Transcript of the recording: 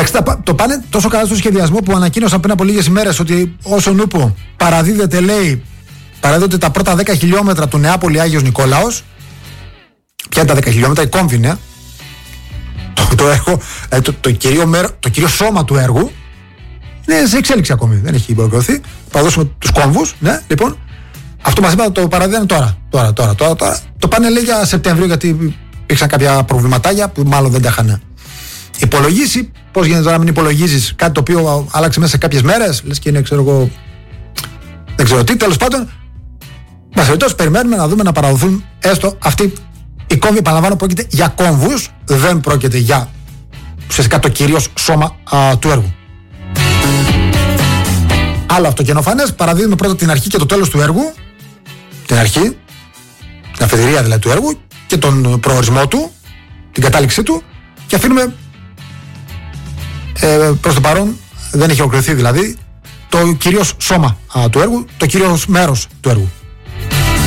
Κοιτάξτε, το πάνε τόσο καλά στο σχεδιασμό που ανακοίνωσαν πριν από λίγες ημέρες ότι όσο νούπο παραδίδονται τα πρώτα 10 χιλιόμετρα του Νεάπολη Άγιος Νικόλαος. Ποια είναι τα 10 χιλιόμετρα, η κόμβη, το κυρίω σώμα του έργου είναι σε εξέλιξη ακόμη, δεν έχει ολοκληρωθεί. Θα δώσουμε τους κόμβους, ναι, λοιπόν. Αυτό μας είπα το παραδίδανε τώρα. Το πάνε λέει για Σεπτέμβριο, γιατί υπήρξαν κάποια προβληματάκια που μάλλον δεν τα είχαν υπολογίσει. Πώς γίνεται τώρα να μην υπολογίζεις κάτι το οποίο άλλαξε μέσα σε κάποιες μέρες, λες και είναι, δεν ξέρω τι, τέλος πάντων. Μας περιπτώσει, περιμένουμε να δούμε να παραδοθούν έστω αυτοί οι κόμβοι. Επαναλαμβάνω, πρόκειται για κόμβους, δεν πρόκειται για ουσιαστικά το κυρίως σώμα του έργου. Άλλο αυτό καινοφανές, παραδίδουμε πρώτα την αρχή και το τέλος του έργου. Την αρχή, την αφετηρία δηλαδή του έργου και τον προορισμό του, την κατάληξή του, και αφήνουμε προς το παρόν, δεν έχει ολοκληρωθεί δηλαδή, το κυρίως σώμα του έργου, το κυρίως μέρος του έργου.